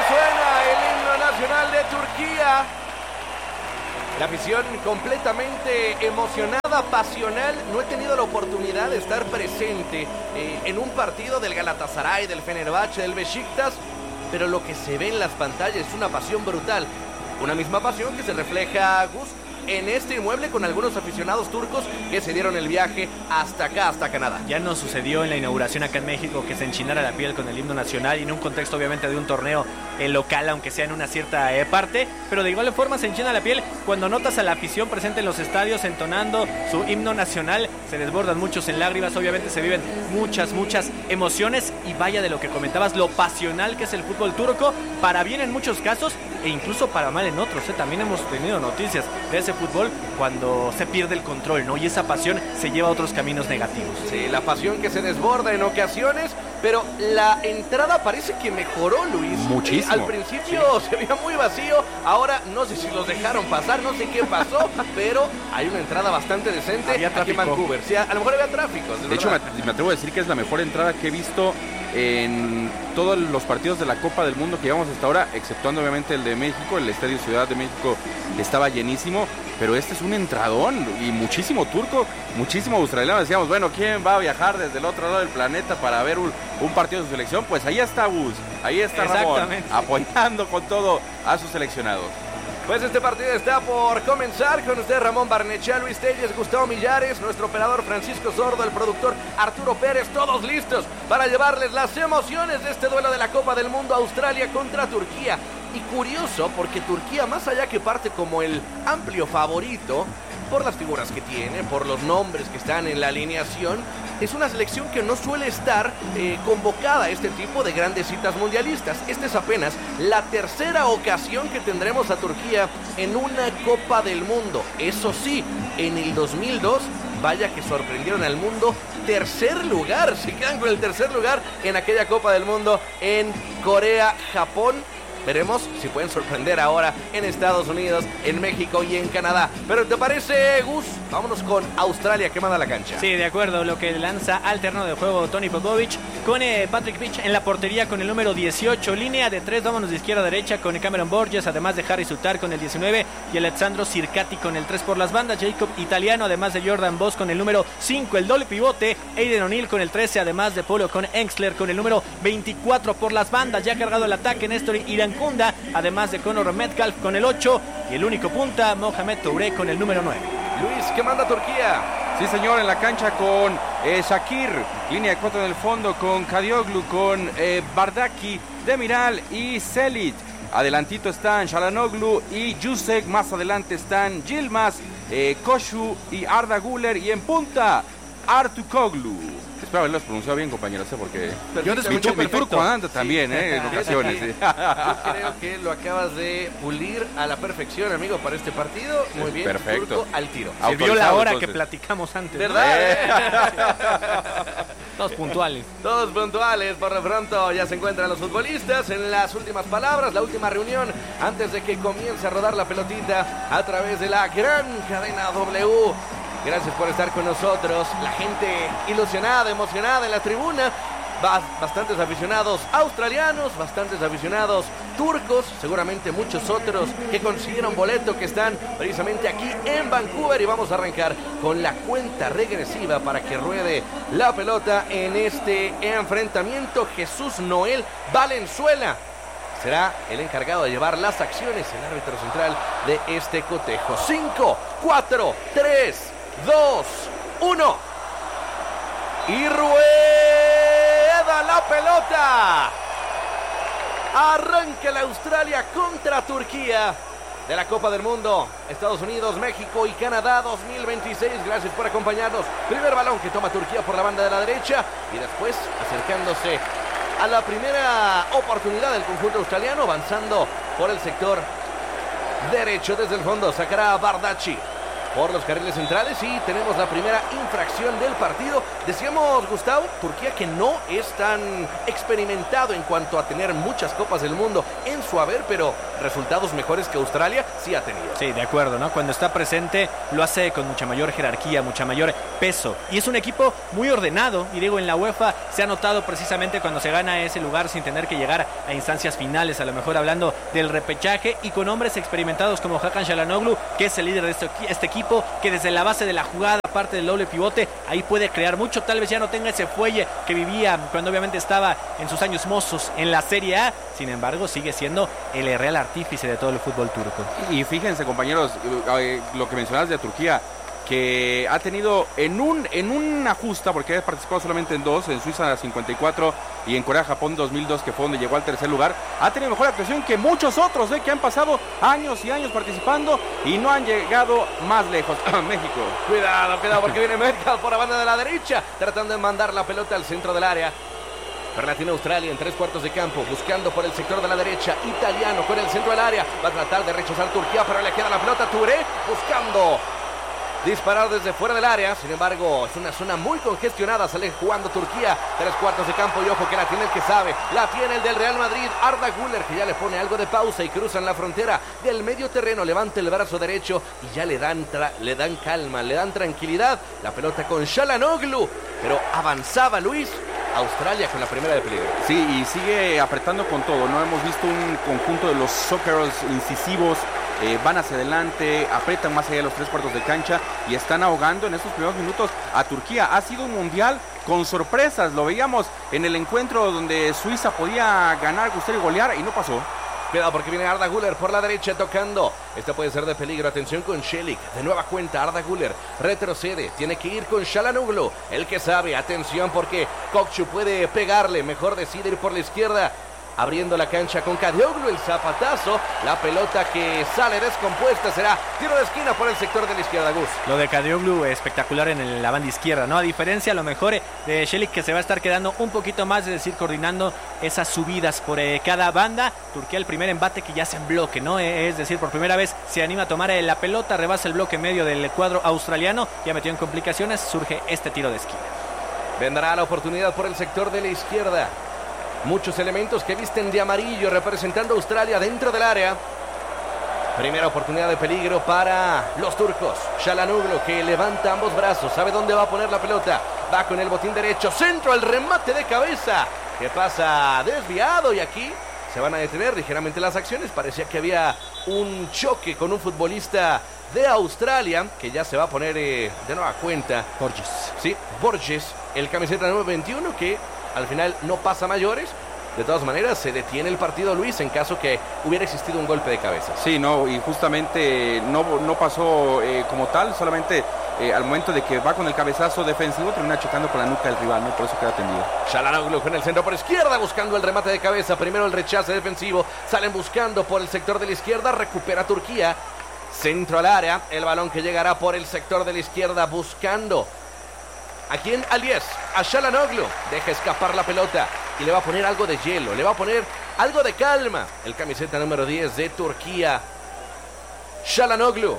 suena el himno nacional de Turquía. La afición completamente emocionada, pasional. No he tenido la oportunidad de estar presente en un partido del Galatasaray, del Fenerbahce, del Beşiktaş, pero lo que se ve en las pantallas es una pasión brutal. Una misma pasión que se refleja, Gus, en este inmueble con algunos aficionados turcos que se dieron el viaje hasta acá, hasta Canadá. Ya nos sucedió en la inauguración acá en México que se enchinara la piel con el himno nacional y en un contexto obviamente de un torneo local, aunque sea en una cierta parte, pero de igual forma se enchina la piel cuando notas a la afición presente en los estadios entonando su himno nacional. Se desbordan muchos en lágrimas, obviamente se viven muchas emociones y vaya de lo que comentabas, lo pasional que es el fútbol turco, para bien en muchos casos e incluso para mal en otros. También hemos tenido noticias de ese fútbol cuando se pierde el control, ¿no? Y esa pasión se lleva a otros caminos negativos. Sí, la pasión que se desborda en ocasiones, pero la entrada parece que mejoró, Luis. Muchísimo. Al principio se veía muy vacío, ahora no sé si los dejaron pasar, no sé qué pasó, pero hay una entrada bastante decente aquí en Vancouver. Sí, a lo mejor había tráfico. De hecho, me atrevo a decir que es la mejor entrada que he visto en todos los partidos de la Copa del Mundo que llevamos hasta ahora, exceptuando obviamente el de México. El Estadio Ciudad de México estaba llenísimo, pero este es un entradón y muchísimo turco, muchísimo australiano. Decíamos, bueno, ¿quién va a viajar desde el otro lado del planeta para ver un partido de su selección? Pues ahí está Gus, ahí está Ramón, apoyando con todo a sus seleccionados. Pues este partido está por comenzar. Con usted Ramón Barnechea, Luis Telles, Gustavo Millares, nuestro operador Francisco Sordo, el productor Arturo Pérez, todos listos para llevarles las emociones de este duelo de la Copa del Mundo, Australia contra Turquía. Y curioso, porque Turquía, más allá que parte como el amplio favorito, por las figuras que tiene, por los nombres que están en la alineación, es una selección que no suele estar convocada a este tipo de grandes citas mundialistas. Esta es apenas la tercera ocasión que tendremos a Turquía en una Copa del Mundo. Eso sí, en el 2002, vaya que sorprendieron al mundo. Tercer lugar, se quedan con el tercer lugar en aquella Copa del Mundo en Corea, Japón. Veremos si pueden sorprender ahora en Estados Unidos, en México y en Canadá. Pero ¿te parece, Gus? Vámonos con Australia, que manda la cancha. Sí, de acuerdo, lo que lanza al terreno de juego Tony Popovic con Patrick Vich en la portería con el número 18. Línea de 3, vámonos de izquierda a derecha con Cameron Borges, además de Harry Sutar con el 19 y Alessandro Circati con el 3 por las bandas. Jacob Italiano, además de Jordan Boss con el número 5, el doble pivote. Aiden O'Neill con el 13, además de Polo con Engstler con el número 24 por las bandas. Ya cargado el ataque, Néstor Irankunda, además de Conor Metcalf con el 8 y el único punta, Mohamed Touré con el número 9. Luis, ¿qué manda Turquía? Sí, señor, en la cancha con Shakir, línea de 4 en el fondo con Kadioglu, con Bardaki, Demiral y Selic. Adelantito están Shalanoglu y Jusek, más adelante están Yilmaz, Koshu y Arda Güler, y en punta Artukoglu. Espero haberlos pronunciado bien, compañeros, porque mi turco anda también, en ocasiones. Sí. Yo creo que lo acabas de pulir a la perfección, amigo, para este partido. Muy bien, perfecto. Turco al tiro. Se vio la hora entonces que platicamos antes, ¿verdad? Todos puntuales. Todos puntuales. Por lo pronto ya se encuentran los futbolistas en las últimas palabras, la última reunión antes de que comience a rodar la pelotita a través de la gran cadena W. Gracias por estar con nosotros. La gente ilusionada, emocionada en la tribuna. Bastantes aficionados australianos, bastantes aficionados turcos, seguramente muchos otros que consiguieron boleto que están precisamente aquí en Vancouver. Y vamos a arrancar con la cuenta regresiva para que ruede la pelota en este enfrentamiento. Jesús Noel Valenzuela será el encargado de llevar las acciones, el árbitro central de este cotejo. 5, 4, 3, 2, 1. Y rueda la pelota. Arranca la Australia contra Turquía de la Copa del Mundo. Estados Unidos, México y Canadá 2026. Gracias por acompañarnos. Primer balón que toma Turquía por la banda de la derecha. Y después acercándose a la primera oportunidad del conjunto australiano, avanzando por el sector derecho desde el fondo. Sacará a Bardacci. por los carriles centrales y tenemos la primera infracción del partido. Decíamos, Gustavo, Turquía que no es tan experimentado en cuanto a tener muchas copas del mundo en su haber, pero resultados mejores que Australia sí ha tenido. Sí, de acuerdo, ¿no? Cuando está presente lo hace con mucha mayor jerarquía, mucha mayor peso. Y es un equipo muy ordenado, y digo, en la UEFA se ha notado precisamente cuando se gana ese lugar sin tener que llegar a instancias finales, a lo mejor hablando del repechaje, y con hombres experimentados como Hakan Çalhanoğlu, que es el líder de este equipo, que desde la base de la jugada, parte del doble pivote, ahí puede crear mucho. Tal vez ya no tenga ese fuelle que vivía cuando obviamente estaba en sus años mozos en la Serie A, sin embargo sigue siendo el real artífice de todo el fútbol turco. Y fíjense, compañeros, lo que mencionabas de Turquía, que ha tenido en una justa, porque ha participado solamente en dos, en Suiza 54 y en Corea-Japón 2002, que fue donde llegó al tercer lugar, ha tenido mejor actuación que muchos otros, que han pasado años y años participando y no han llegado más lejos. México. Cuidado, porque viene Metcalf por la banda de la derecha, tratando de mandar la pelota al centro del área. Pero la tiene Australia en 3/4 de campo, buscando por el sector de la derecha. Italiano con el centro del área, va a tratar de rechazar Turquía, pero le queda la pelota a Touré, buscando disparar desde fuera del área. Sin embargo, es una zona muy congestionada. Sale jugando Turquía, 3/4 de campo, y ojo que la tiene el que sabe. La tiene el del Real Madrid, Arda Güler, que ya le pone algo de pausa y cruzan la frontera del medio terreno. Levanta el brazo derecho y ya le dan calma, le dan tranquilidad. La pelota con Çalhanoğlu, pero avanzaba Luis. Australia con la primera de peligro. Sí, y sigue apretando con todo, ¿no? Hemos visto un conjunto de los Socceroos incisivos, van hacia adelante, apretan más allá de los 3/4 de cancha y están ahogando en estos primeros minutos a Turquía. Ha sido un mundial con sorpresas, lo veíamos en el encuentro donde Suiza podía ganar, gustar y golear, y no pasó. Cuidado porque viene Arda Güler por la derecha tocando. Esto puede ser de peligro. Atención con Çelik. De nueva cuenta Arda Güler retrocede. Tiene que ir con Çalhanoğlu, el que sabe. Atención porque Kokçu puede pegarle. Mejor decide ir por la izquierda. Abriendo la cancha con Kadioglu, el zapatazo, la pelota que sale descompuesta, será tiro de esquina por el sector de la izquierda, Gus. Lo de Kadioglu espectacular en la banda izquierda, ¿no? A diferencia a lo mejor de Çelik, que se va a estar quedando un poquito más, es decir, coordinando esas subidas por cada banda. Turquía el primer embate que ya hace en bloque, ¿no? Es decir, por primera vez se anima a tomar la pelota, rebasa el bloque medio del cuadro australiano, ya metió en complicaciones, surge este tiro de esquina. Vendrá la oportunidad por el sector de la izquierda. Muchos elementos que visten de amarillo representando a Australia dentro del área. Primera oportunidad de peligro para los turcos. Çalhanoğlu, que levanta ambos brazos, sabe dónde va a poner la pelota. Va con el botín derecho, centro al remate de cabeza, que pasa desviado, y aquí se van a detener ligeramente las acciones. Parecía que había un choque con un futbolista de Australia, que ya se va a poner de nueva cuenta. Borges. Sí, Borges, el camiseta número 21, que al final no pasa mayores. De todas maneras, se detiene el partido, Luis, en caso que hubiera existido un golpe de cabeza. Sí, no, y justamente no pasó como tal, solamente al momento de que va con el cabezazo defensivo, termina chocando con la nuca del rival, ¿no? Por eso queda tendido. Çalhanoğlu en el centro por izquierda, buscando el remate de cabeza. Primero el rechace defensivo, salen buscando por el sector de la izquierda, recupera Turquía. Centro al área, el balón que llegará por el sector de la izquierda, buscando ¿a quién? Al 10, a Çalhanoğlu. Deja escapar la pelota y le va a poner algo de hielo, le va a poner algo de calma. El camiseta número 10 de Turquía, Çalhanoğlu.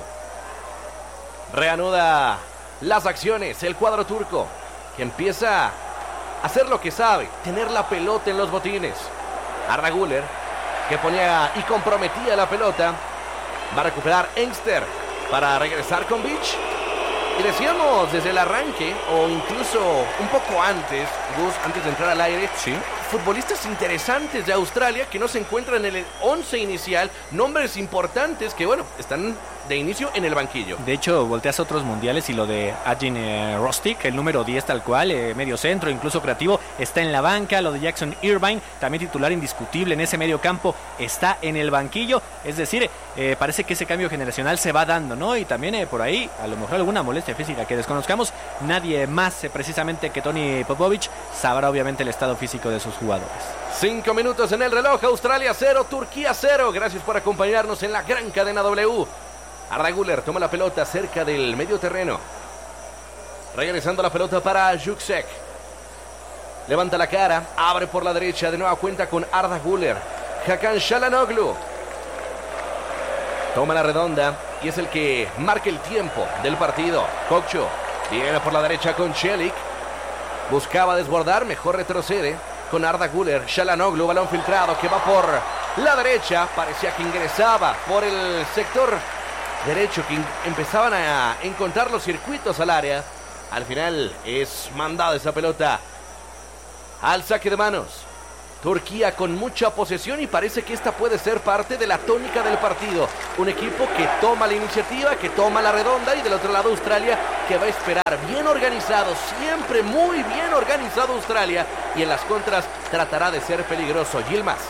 Reanuda las acciones el cuadro turco, que empieza a hacer lo que sabe, tener la pelota en los botines. Arda Güler, que ponía y comprometía la pelota. Va a recuperar Engster para regresar con Beach. Y decíamos desde el arranque, o incluso un poco antes, Gus, antes de entrar al aire, sí, futbolistas interesantes de Australia que no se encuentran en el 11 inicial, nombres importantes que, bueno, están de inicio en el banquillo. De hecho, volteas a otros mundiales y lo de Adjin Rostic, el número 10 tal cual, medio centro, incluso creativo, está en la banca. Lo de Jackson Irvine, también titular indiscutible en ese medio campo, está en el banquillo. Es decir, parece que ese cambio generacional se va dando, ¿no? Y también por ahí, a lo mejor alguna molestia física que desconozcamos. Nadie más precisamente que Toni Popovic sabrá obviamente el estado físico de sus jugadores. 5 minutos en el reloj, Australia 0, Turquía 0. Gracias por acompañarnos en la gran cadena W. Arda Güler toma la pelota cerca del medio terreno. Regresando la pelota para Juksek. Levanta la cara, abre por la derecha, de nueva cuenta con Arda Güler. Hakan Çalhanoğlu toma la redonda, y es el que marca el tiempo del partido. Kokchu viene por la derecha con Celik. Buscaba desbordar, mejor retrocede con Arda Güler. Çalhanoğlu, balón filtrado que va por la derecha. Parecía que ingresaba por el sector derecho, que empezaban a encontrar los circuitos al área. Al final es mandada esa pelota al saque de manos. Turquía con mucha posesión y parece que esta puede ser parte de la tónica del partido. Un equipo que toma la iniciativa, que toma la redonda, y del otro lado Australia que va a esperar. Bien organizado, siempre muy bien organizado Australia, y en las contras tratará de ser peligroso. Yilmaz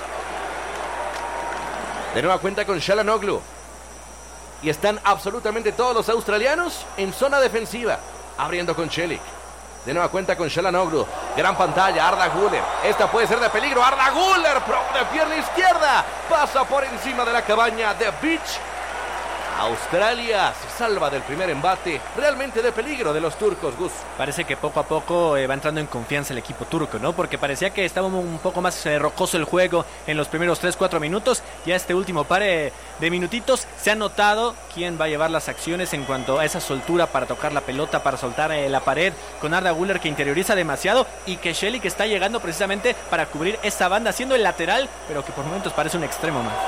de nueva cuenta con Çalhanoğlu y están absolutamente todos los australianos en zona defensiva, abriendo con Celik. De nueva cuenta con Çalhanoğlu. Gran pantalla, Arda Güler. Esta puede ser de peligro. Arda Güler, pro de pierna izquierda. Pasa por encima de la cabaña de Beach. Australia se salva del primer embate realmente de peligro de los turcos, Gus. Parece que poco a poco va entrando en confianza el equipo turco, ¿no? Porque parecía que estaba un poco más rocoso el juego en los primeros 3-4 minutos. Ya este último par de minutitos se ha notado quién va a llevar las acciones en cuanto a esa soltura para tocar la pelota, para soltar la pared, con Arda Güler que interioriza demasiado y que Celik está llegando precisamente para cubrir esa banda, siendo el lateral, pero que por momentos parece un extremo más.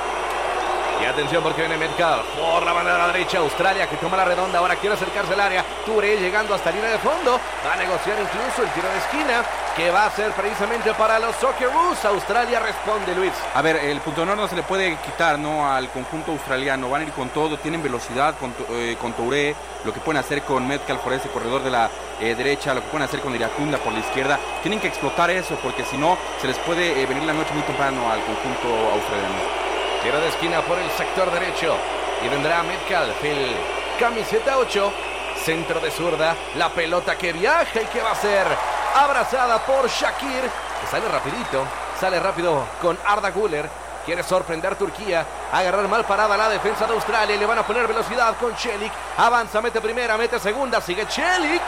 Y atención porque viene Metcalf por la banda de la derecha. Australia que toma la redonda, ahora quiere acercarse al área. Touré llegando hasta línea de fondo. Va a negociar incluso el tiro de esquina, que va a ser precisamente para los Socceroos. Australia responde, Luis. A ver, el punto de honor no se le puede quitar, ¿no?, al conjunto australiano. Van a ir con todo, tienen velocidad con Touré, lo que pueden hacer con Metcalf por ese corredor de la derecha, lo que pueden hacer con Iracunda por la izquierda. Tienen que explotar eso, porque si no, se les puede venir la noche muy temprano al conjunto australiano. Tiro de esquina por el sector derecho y vendrá Metcalf, el camiseta 8, centro de zurda, la pelota que viaja y que va a ser abrazada por Shakir, que sale rápido con Arda Güler. Quiere sorprender Turquía, agarrar mal parada la defensa de Australia y le van a poner velocidad con Celik. Avanza, mete primera, mete segunda, sigue Celik.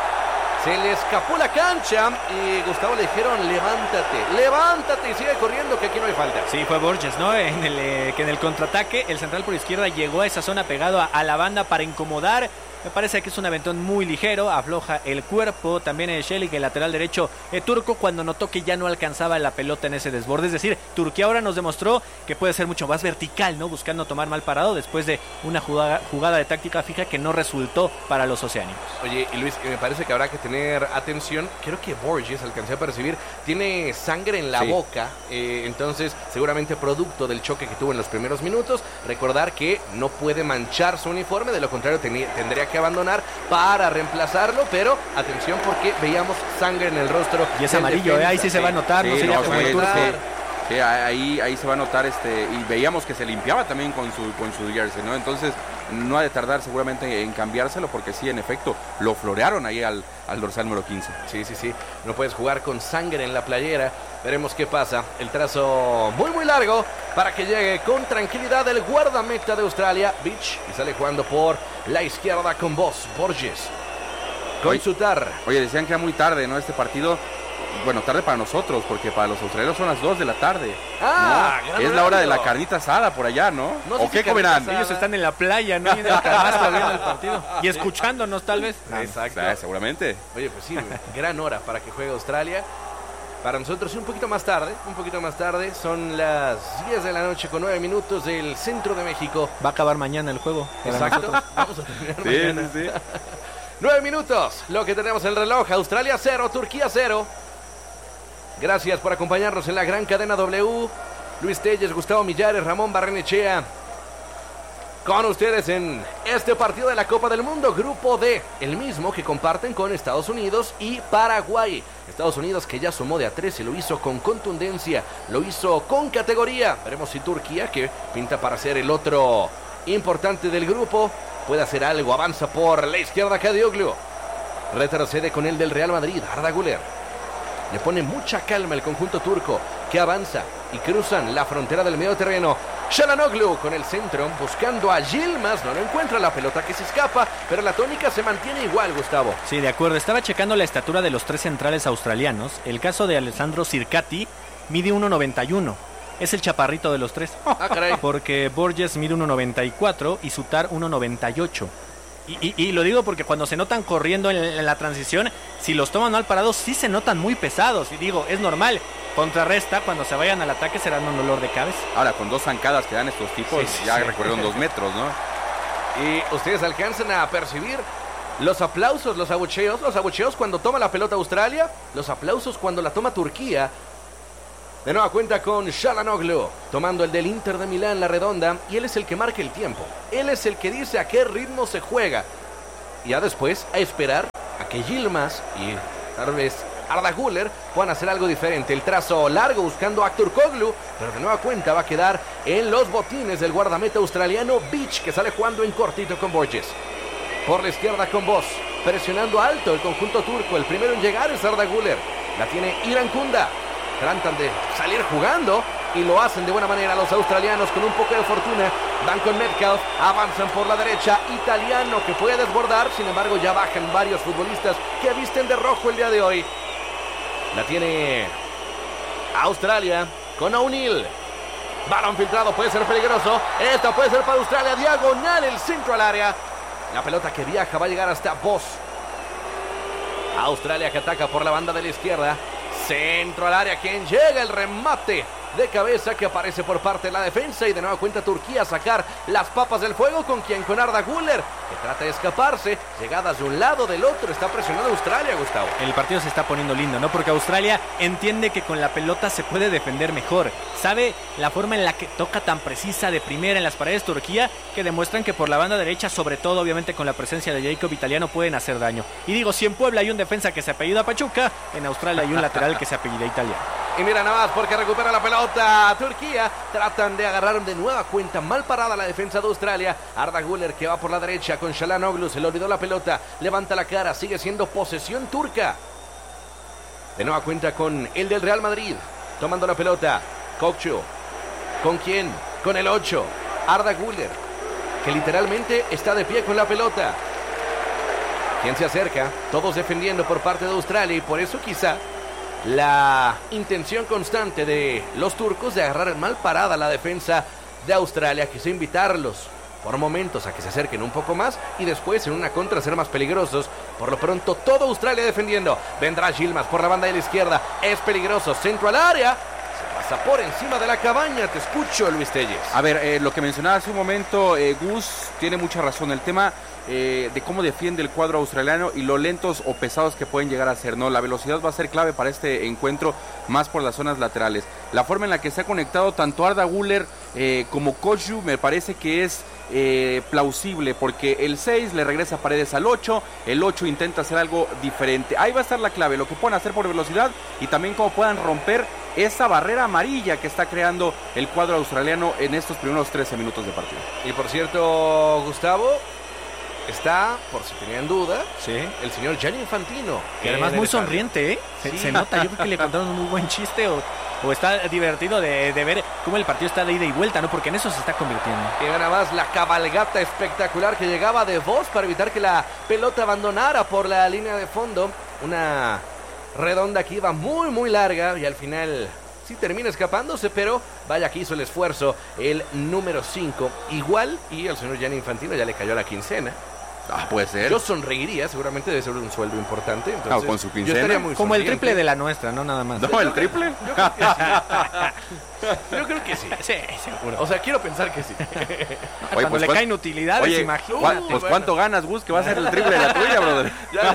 Se le escapó la cancha y Gustavo le dijeron levántate y sigue corriendo, que aquí no hay falta. Sí, fue Borges, ¿no? Que en el contraataque el central por izquierda llegó a esa zona pegado a la banda para incomodar. Me parece que es un aventón muy ligero, afloja el cuerpo. También Celik, el lateral derecho turco, cuando notó que ya no alcanzaba la pelota en ese desborde. Es decir, Turquía ahora nos demostró que puede ser mucho más vertical, ¿no? Buscando tomar mal parado después de una jugada de táctica fija que no resultó para los oceánicos. Oye, y Luis, me parece que habrá que tener atención. Creo que Borges, alcancé a percibir, tiene sangre en la boca. Entonces, seguramente producto del choque que tuvo en los primeros minutos. Recordar que no puede manchar su uniforme, de lo contrario tendría que abandonar para reemplazarlo, pero atención porque veíamos sangre en el rostro. Y es amarillo, ahí sí se va a notar, no sería como el turco. Sí, ahí se va a notar, y veíamos que se limpiaba también con su jersey, ¿no? Entonces no ha de tardar seguramente en cambiárselo, porque sí, en efecto, lo florearon ahí al dorsal número 15. Sí, no puedes jugar con sangre en la playera. Veremos qué pasa. El trazo muy largo para que llegue con tranquilidad el guardameta de Australia, Beach, y sale jugando por la izquierda con Borges. Con Sutar. Oye, decían que era muy tarde, ¿no? Este partido. Bueno, tarde para nosotros, porque para los australianos son las 2 de la tarde. ¿No? Es la hora de la carnita asada por allá, ¿no? ¿O qué comerán? Ellos están en la playa, ¿no? Y en el camastro viendo el partido. Y escuchándonos, tal vez. Exacto. Seguramente. Oye, pues sí, gran hora para que juegue Australia. Para nosotros un poquito más tarde. Son las 10 de la noche con 9 minutos del centro de México. Va a acabar mañana el juego. Exacto. Vamos a terminar mañana. Sí. 9 minutos, lo que tenemos en el reloj. Australia 0, Turquía 0. Gracias por acompañarnos en la gran cadena W. Luis Telles, Gustavo Millares, Ramón Barrenechea. Con ustedes en este partido de la Copa del Mundo, Grupo D, el mismo que comparten con Estados Unidos y Paraguay. Estados Unidos que ya sumó de a 3 y lo hizo con contundencia, lo hizo con categoría. Veremos si Turquía, que pinta para ser el otro importante del grupo, puede hacer algo. Avanza por la izquierda Kadioglu. Retrocede con el del Real Madrid, Arda Güler. Le pone mucha calma el conjunto turco, que avanza y cruzan la frontera del medio terreno. Çalhanoğlu con el centro, buscando a Yilmaz. No encuentra la pelota, que se escapa, pero la tónica se mantiene igual, Gustavo. Sí, de acuerdo. Estaba checando la estatura de los 3 centrales australianos. El caso de Alessandro Sirkati mide 1.91. es el chaparrito de los tres. Ah, caray. Porque Borges mide 1.94 y Sutar 1.98. Y lo digo porque cuando se notan corriendo en la transición, si los toman mal parados, sí se notan muy pesados. Y digo, es normal. Contrarresta, cuando se vayan al ataque serán un dolor de cabeza. Ahora, con 2 zancadas que dan estos tipos, ya recorrieron 2 metros, ¿no? Y ustedes alcanzan a percibir los aplausos, los abucheos cuando toma la pelota Australia, los aplausos cuando la toma Turquía. De nueva cuenta con Çalhanoğlu, tomando el del Inter de Milán, la redonda, y él es el que marca el tiempo. Él es el que dice a qué ritmo se juega. Y ya después a esperar a que Yilmaz y tal vez Arda Güler puedan hacer algo diferente. El trazo largo buscando a Aktürkoğlu, pero de nueva cuenta va a quedar en los botines del guardameta australiano Beach, que sale jugando en cortito con Borges. Por la izquierda con Bosz, presionando alto el conjunto turco. El primero en llegar es Arda Güler. La tiene İlhan Kunda. Tratan de salir jugando y lo hacen de buena manera los australianos con un poco de fortuna. Van con Metcalf, avanzan por la derecha. Italiano que puede desbordar, sin embargo ya bajan varios futbolistas que visten de rojo el día de hoy. La tiene Australia con O'Neill. Balón filtrado, puede ser peligroso. Esta puede ser para Australia, diagonal el centro al área. La pelota que viaja va a llegar hasta Bosz. Australia que ataca por la banda de la izquierda. Centro al área, quien llega el remate de cabeza que aparece por parte de la defensa. Y de nueva cuenta Turquía a sacar las papas del fuego con Arda Güler, que trata de escaparse. Llegadas de un lado, del otro, está presionando Australia, Gustavo. El partido se está poniendo lindo, ¿no? Porque Australia entiende que con la pelota se puede defender mejor. Sabe la forma en la que toca tan precisa de primera en las paredes Turquía, que demuestran que por la banda derecha, sobre todo obviamente con la presencia de Jacob Italiano, pueden hacer daño. Y digo, si en Puebla hay un defensa que se apellida Pachuca, en Australia hay un lateral que se apellida Italiano. Y mira nada más porque recupera la pelota Turquía. Tratan de agarrar de nueva cuenta. Mal parada la defensa de Australia. Arda Güler que va por la derecha con Çalhanoğlu. Se le olvidó la pelota. Levanta la cara. Sigue siendo posesión turca. De nueva cuenta con el del Real Madrid. Tomando la pelota. Kokcu. ¿Con quién? Con el 8. Arda Güler, que literalmente está de pie con la pelota. ¿Quién se acerca? Todos defendiendo por parte de Australia. Y por eso quizá la intención constante de los turcos de agarrar mal parada la defensa de Australia, quizá invitarlos por momentos a que se acerquen un poco más y después en una contra ser más peligrosos. Por lo pronto todo Australia defendiendo. Vendrá Yilmaz por la banda de la izquierda. Es peligroso. Centro al área. Se pasa por encima de la cabaña. Te escucho, Luis Telles. A ver, lo que mencionaba hace un momento, Gus tiene mucha razón. El tema de cómo defiende el cuadro australiano y lo lentos o pesados que pueden llegar a ser, ¿no? La velocidad va a ser clave para este encuentro, más por las zonas laterales. La forma en la que se ha conectado tanto Arda Güler como Kokcu me parece que es plausible, porque el 6 le regresa paredes al 8, el 8 intenta hacer algo diferente. Ahí va a estar la clave, lo que puedan hacer por velocidad y también cómo puedan romper esa barrera amarilla que está creando el cuadro australiano en estos primeros 13 minutos de partido. Y por cierto, Gustavo, está, por si tenían duda, sí, el señor Gianni Infantino. Que además muy sonriente, ¿eh? Sí. Se nota, yo creo que le contaron un muy buen chiste o está divertido de ver cómo el partido está de ida y vuelta, ¿no? Porque en eso se está convirtiendo. Y nada más la cabalgata espectacular que llegaba de Bosz para evitar que la pelota abandonara por la línea de fondo. Una redonda que iba muy, muy larga y al final sí termina escapándose, pero vaya que hizo el esfuerzo el número 5. Igual, y el señor Gianni Infantino ya le cayó la quincena. Puede ser. Yo sonreiría, seguramente debe ser un sueldo importante. Entonces, con su quincena. yo estaría muy como el sonriente. triple de la nuestra, no nada más. No, el triple. Yo creo que sí. Yo creo que sí. Sí, seguro. O sea, quiero pensar que sí. Cuando pues, le caen utilidades, imagínate. Pues cuánto ganas, Gus, que va a ser el triple de la tuya, brother.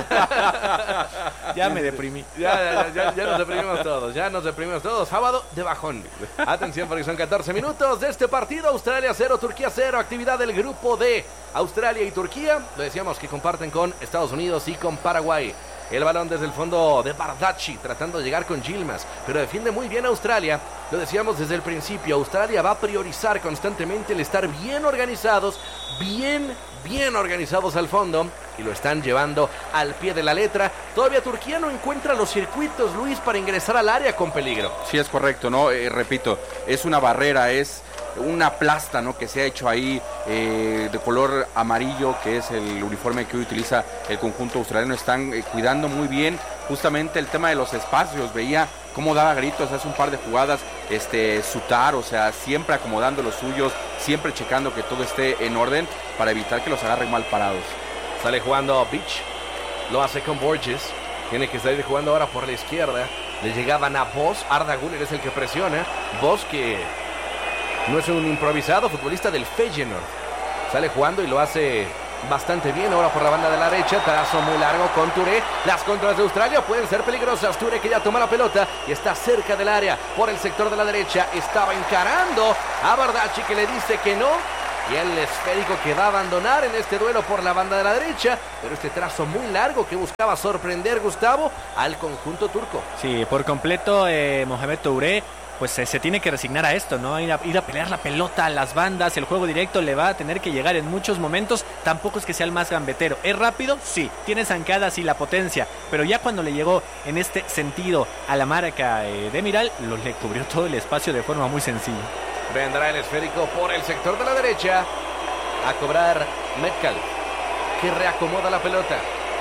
Ya me deprimí. Ya nos deprimimos todos. Sábado de bajón. Atención porque son 14 minutos de este partido. Australia 0, Turquía 0. Actividad del grupo D. Australia y Turquía, lo decíamos que comparten con Estados Unidos y con Paraguay. El balón desde el fondo de Bardacci, tratando de llegar con Yilmaz, pero defiende muy bien Australia. Lo decíamos desde el principio, Australia va a priorizar constantemente el estar bien organizados, bien organizados al fondo, y lo están llevando al pie de la letra. Todavía Turquía no encuentra los circuitos, Luis, para ingresar al área con peligro. Sí, es correcto, ¿no? Repito, es una barrera, es una plasta, ¿no?, que se ha hecho ahí de color amarillo, que es el uniforme que hoy utiliza el conjunto australiano. Están cuidando muy bien justamente el tema de los espacios. Veía cómo daba gritos hace un par de jugadas, Sutar, o sea, siempre acomodando los suyos, siempre checando que todo esté en orden para evitar que los agarren mal parados. Sale jugando Beach, lo hace con Borges, tiene que salir jugando ahora por la izquierda, le llegaban a Voss, Arda Güler es el que presiona, Voss que no es un improvisado, futbolista del Feyenoord, sale jugando y lo hace bastante bien ahora por la banda de la derecha, trazo muy largo con Touré, las contras de Australia pueden ser peligrosas, Touré que ya toma la pelota y está cerca del área, por el sector de la derecha, estaba encarando a Bardacci que le dice que no, y el esférico que va a abandonar en este duelo por la banda de la derecha, pero este trazo muy largo que buscaba sorprender, Gustavo, al conjunto turco. Sí, por completo Mohamed Touré pues se tiene que resignar a esto, ¿no? Ir a pelear la pelota a las bandas, el juego directo le va a tener que llegar en muchos momentos, tampoco es que sea el más gambetero, ¿es rápido? Sí, tiene zancadas y la potencia, pero ya cuando le llegó en este sentido a la marca de Miral, le cubrió todo el espacio de forma muy sencilla. Vendrá el esférico por el sector de la derecha a cobrar Metcalf, que reacomoda la pelota.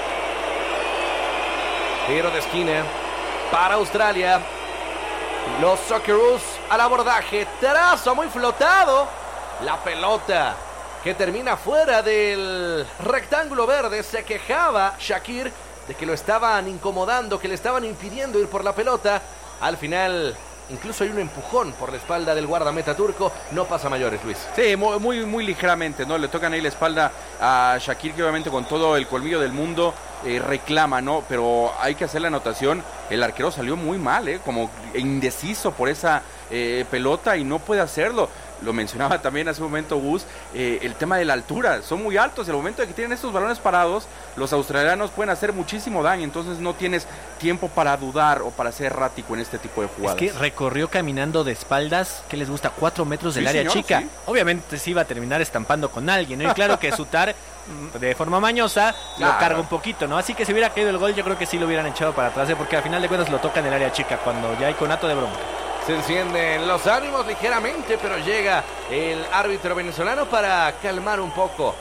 Tiro de esquina para Australia. Los Socceroos al abordaje, trazo muy flotado, la pelota que termina fuera del rectángulo verde. Se quejaba Shakir de que lo estaban incomodando, que le estaban impidiendo ir por la pelota. Al final incluso hay un empujón por la espalda del guardameta turco, no pasa mayores, Luis. Sí, muy ligeramente, ¿no? Le tocan ahí la espalda a Shakir, que obviamente con todo el colmillo del mundo reclama, ¿no? Pero hay que hacer la anotación, el arquero salió muy mal, como indeciso por esa pelota y no puede hacerlo. Lo mencionaba también hace un momento Gus, el tema de la altura, son muy altos, el momento de que tienen estos balones parados, los australianos pueden hacer muchísimo daño, entonces no tienes tiempo para dudar o para ser errático en este tipo de jugadas. Es que recorrió caminando de espaldas, ¿qué les gusta? 4 metros del área, señor, chica. Sí. Obviamente se iba a terminar estampando con alguien, ¿no? Y claro que Sutar, de forma mañosa, claro, lo carga un poquito, ¿no? Así que si hubiera caído el gol, yo creo que sí lo hubieran echado para atrás, porque al final de cuentas lo toca en el área chica, cuando ya hay conato de bronca. Se encienden los ánimos ligeramente, pero llega el árbitro venezolano para calmar un poco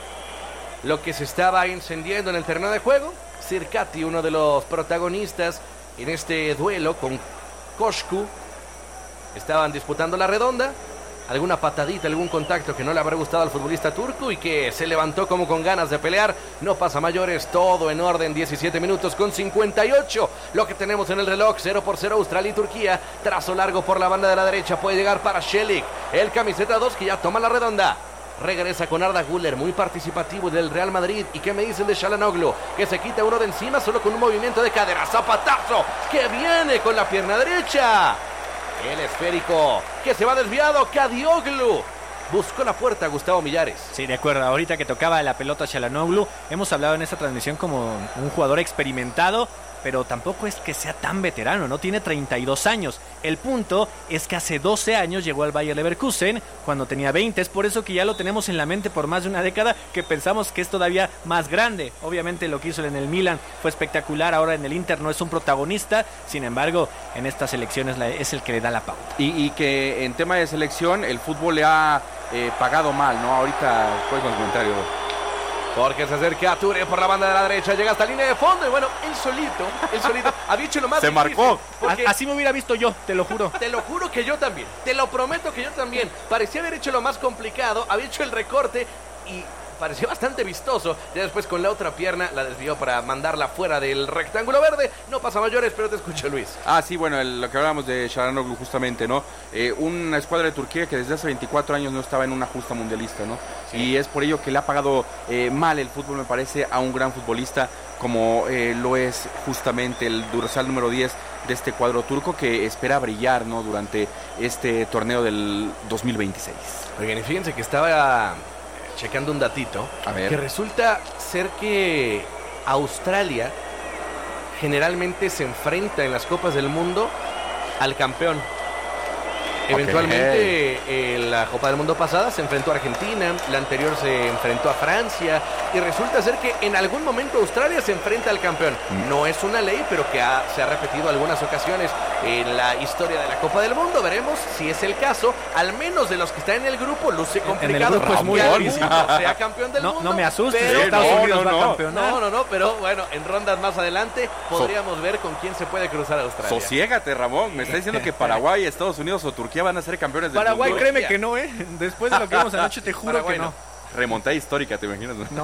lo que se estaba incendiando en el terreno de juego. Circati, uno de los protagonistas en este duelo con Koshku, estaban disputando la redonda. Alguna patadita, algún contacto que no le habrá gustado al futbolista turco y que se levantó como con ganas de pelear. No pasa mayores, todo en orden, 17 minutos con 58. Lo que tenemos en el reloj, 0-0 Australia y Turquía. Trazo largo por la banda de la derecha, puede llegar para Shelik. El camiseta 2 que ya toma la redonda. Regresa con Arda Güler, muy participativo del Real Madrid. ¿Y qué me dicen de Çalhanoğlu? Que se quita uno de encima solo con un movimiento de cadera. Zapatazo, que viene con la pierna derecha. El esférico que se va desviado, Kadioglu. Buscó la puerta Gustavo Millares. Sí, de acuerdo. Ahorita que tocaba la pelota Çalhanoğlu, hemos hablado en esta transmisión como un jugador experimentado, pero tampoco es que sea tan veterano, ¿no? Tiene 32 años. El punto es que hace 12 años llegó al Bayer Leverkusen cuando tenía 20. Es por eso que ya lo tenemos en la mente por más de una década, que pensamos que es todavía más grande. Obviamente lo que hizo en el Milan fue espectacular. Ahora en el Inter no es un protagonista. Sin embargo, en estas elecciones es el que le da la pauta. Y que en tema de selección el fútbol le ha pagado mal, ¿no? Ahorita fue con el comentario. Porque se acerca a Touré por la banda de la derecha, llega hasta la línea de fondo y bueno, él solito, había hecho lo más difícil. Se marcó. Así me hubiera visto yo, te lo juro. Te lo juro que yo también, te lo prometo que yo también. Parecía haber hecho lo más complicado, había hecho el recorte y pareció bastante vistoso. Ya después con la otra pierna la desvió para mandarla fuera del rectángulo verde. No pasa mayores, pero te escucho, Luis. Sí, bueno, lo que hablábamos de Çalhanoğlu justamente, ¿no? Una escuadra de Turquía que desde hace 24 años no estaba en una justa mundialista, ¿no? Sí. Y es por ello que le ha pagado mal el fútbol, me parece, a un gran futbolista como lo es justamente el dorsal número 10 de este cuadro turco, que espera brillar, ¿no? Durante este torneo del 2026. Oigan, y fíjense que estaba checando un datito, que resulta ser que Australia generalmente se enfrenta en las Copas del Mundo al campeón. Eventualmente en la Copa del Mundo pasada se enfrentó a Argentina, la anterior se enfrentó a Francia y resulta ser que en algún momento Australia se enfrenta al campeón. No es una ley, pero que se ha repetido algunas ocasiones en la historia de la Copa del Mundo. Veremos si es el caso. Al menos de los que están en el grupo, luce complicado. En el grupo es muy difícil. Sea campeón del mundo. No me asustes, pero Estados Unidos va a campeonar. No, pero bueno, en rondas más adelante podríamos ver con quién se puede cruzar a Australia. Sosiégate, Ramón. Me está diciendo que Paraguay, Estados Unidos o Turquía van a ser campeones del Paraguay, mundo. créeme que no, Después de lo que vimos anoche, te juro Paraguay que no. Remontada histórica, ¿te imaginas? No.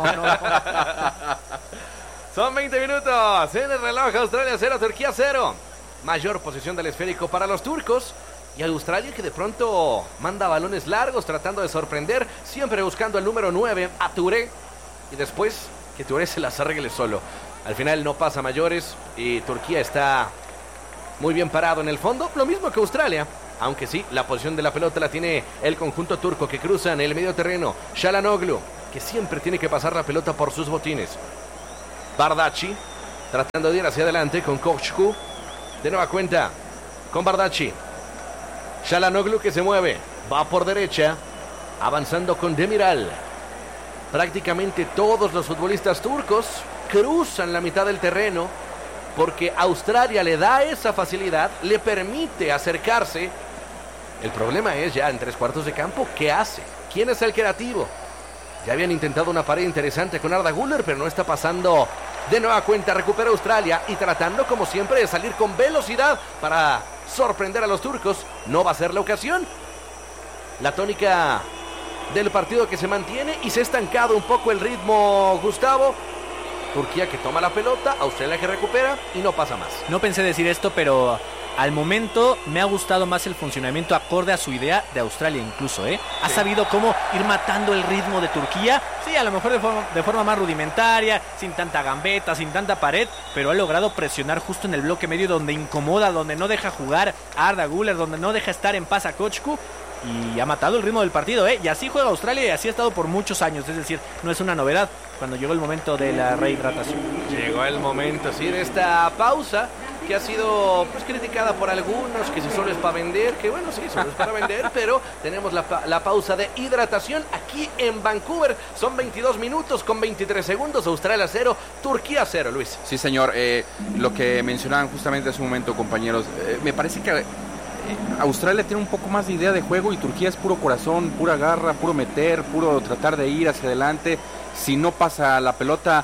Son 20 minutos en el reloj. Australia 0, Turquía 0. Mayor posesión del esférico para los turcos. Y Australia que de pronto manda balones largos tratando de sorprender, siempre buscando el número 9, a Touré. Y después que Touré se las arregle solo. Al final no pasa mayores y Turquía está muy bien parado en el fondo. Lo mismo que Australia. Aunque sí, la posición de la pelota la tiene el conjunto turco que cruza en el medio terreno. Çalhanoğlu, que siempre tiene que pasar la pelota por sus botines. Bardacci, tratando de ir hacia adelante con Kochku. De nueva cuenta, con Bardacci. Çalhanoğlu que se mueve, va por derecha, avanzando con Demiral. Prácticamente todos los futbolistas turcos cruzan la mitad del terreno porque Australia le da esa facilidad, le permite acercarse. El problema es ya en 3/4 de campo, ¿qué hace? ¿Quién es el creativo? Ya habían intentado una pared interesante con Arda Güler, pero no está pasando. De nueva cuenta recupera Australia y tratando como siempre de salir con velocidad para sorprender a los turcos. No va a ser la ocasión. La tónica del partido que se mantiene y se ha estancado un poco el ritmo, Gustavo. Turquía que toma la pelota, Australia que recupera y no pasa más. No pensé decir esto, pero al momento me ha gustado más el funcionamiento acorde a su idea de Australia incluso, Ha sabido cómo ir matando el ritmo de Turquía. Sí, a lo mejor de forma más rudimentaria, sin tanta gambeta, sin tanta pared, pero ha logrado presionar justo en el bloque medio donde incomoda, donde no deja jugar a Arda Güler, donde no deja estar en paz a Kochku. Y ha matado el ritmo del partido, Y así juega Australia y así ha estado por muchos años. Es decir, no es una novedad cuando llegó el momento de la rehidratación. Llegó el momento, sí, de esta pausa que ha sido pues criticada por algunos, que si solo es para vender, que bueno, sí, solo es para vender, pero tenemos la pausa de hidratación aquí en Vancouver. Son 22 minutos con 23 segundos, Australia 0, Turquía 0, Luis. Sí, señor, lo que mencionaban justamente hace un momento, compañeros, me parece que Australia tiene un poco más de idea de juego y Turquía es puro corazón, pura garra, puro meter, puro tratar de ir hacia adelante. Si no pasa la pelota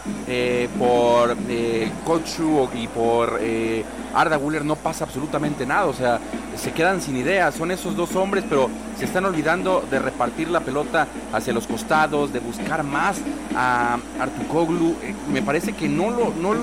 por Kochku y por Arda Güler, no pasa absolutamente nada. O sea, se quedan sin ideas. Son esos dos hombres, pero se están olvidando de repartir la pelota hacia los costados, de buscar más a Artukoğlu. Me parece que no